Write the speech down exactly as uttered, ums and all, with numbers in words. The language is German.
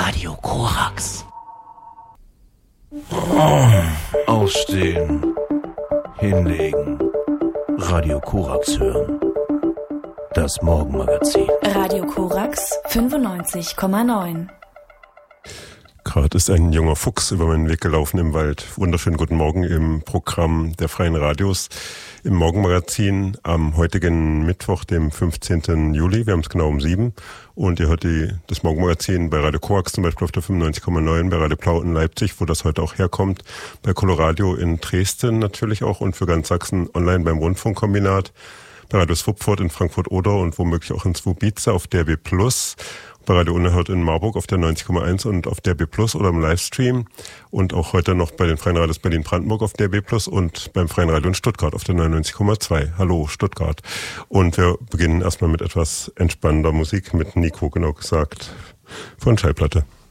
Radio Korax. Oh, aufstehen, hinlegen, Radio Korax hören. Das Morgenmagazin. Radio Korax fünfundneunzig Komma neun. Gerade ist ein junger Fuchs über meinen Weg gelaufen im Wald. Wunderschönen guten Morgen im Programm der Freien Radios im Morgenmagazin am heutigen Mittwoch, dem fünfzehnten Juli. Wir haben es genau um sieben. Und ihr hört die, das Morgenmagazin bei Radio Korax zum Beispiel auf der fünfundneunzig Komma neun, bei Radio Plauten Leipzig, wo das heute auch herkommt, bei Coloradio in Dresden natürlich auch und für ganz Sachsen online beim Rundfunkkombinat, bei Radio Swupfurt in Frankfurt-Oder und womöglich auch in Swubice auf D A B plus. Bei Radio Unerhört in Marburg auf der neunzig Komma eins und auf D A B plus oder im Livestream und auch heute noch bei den Freien Radios Berlin-Brandenburg auf D A B plus und beim Freien Radio in Stuttgart auf der neunundneunzig Komma zwei. Hallo Stuttgart. Und wir beginnen erstmal mit etwas entspannender Musik mit Nico, genau gesagt, von Schallplatte.